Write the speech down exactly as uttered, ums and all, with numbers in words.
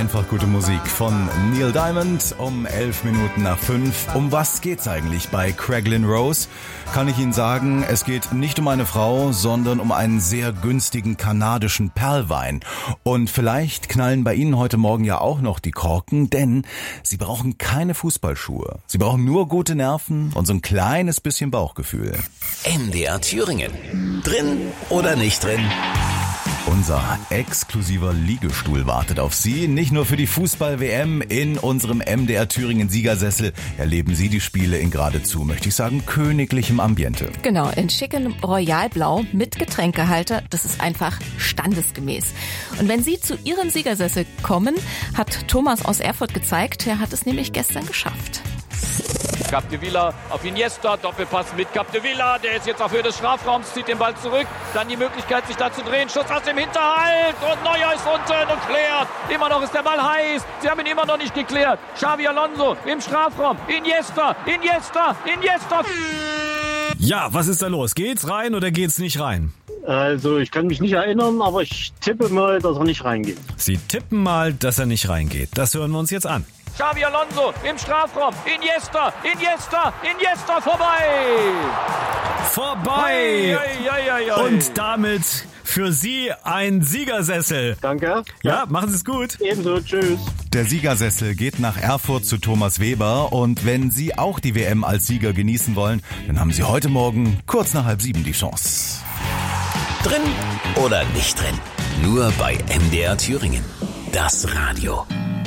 Einfach gute Musik von Neil Diamond um elf Minuten nach fünf. Um was geht's eigentlich bei Craiglang Rose? Kann ich Ihnen sagen, es geht nicht um eine Frau, sondern um einen sehr günstigen kanadischen Perlwein. Und vielleicht knallen bei Ihnen heute Morgen ja auch noch die Korken, denn Sie brauchen keine Fußballschuhe. Sie brauchen nur gute Nerven und so ein kleines bisschen Bauchgefühl. M D R Thüringen. Drin oder nicht drin? Unser exklusiver Liegestuhl wartet auf Sie. Nicht nur für die Fußball-W M in unserem M D R Thüringen Siegersessel erleben Sie die Spiele in geradezu, möchte ich sagen, königlichem Ambiente. Genau, in schickem Royalblau mit Getränkehalter. Das ist einfach standesgemäß. Und wenn Sie zu Ihrem Siegersessel kommen, hat Thomas aus Erfurt gezeigt, er hat es nämlich gestern geschafft. Capdevila auf Iniesta, Doppelpass mit Capdevila, der ist jetzt auf Höhe des Strafraums, zieht den Ball zurück, dann die Möglichkeit sich da zu drehen, Schuss aus dem Hinterhalt und Neuer ist unten und klärt, immer noch ist der Ball heiß, sie haben ihn immer noch nicht geklärt, Xavi Alonso im Strafraum, Iniesta, Iniesta, Iniesta. Ja, was ist da los? Geht's rein oder geht's nicht rein? Also ich kann mich nicht erinnern, aber ich tippe mal, dass er nicht reingeht. Sie tippen mal, dass er nicht reingeht. Das hören wir uns jetzt an. Xavi Alonso im Strafraum, Iniesta, Iniesta, Iniesta, vorbei! Vorbei! Ei, ei, ei, ei. Und damit für Sie ein Siegersessel. Danke. Ja, machen Sie es gut. Ebenso, tschüss. Der Siegersessel geht nach Erfurt zu Thomas Weber und wenn Sie auch die W M als Sieger genießen wollen, dann haben Sie heute Morgen kurz nach halb sieben die Chance. Drin oder nicht drin? Nur bei M D R Thüringen. Das Radio.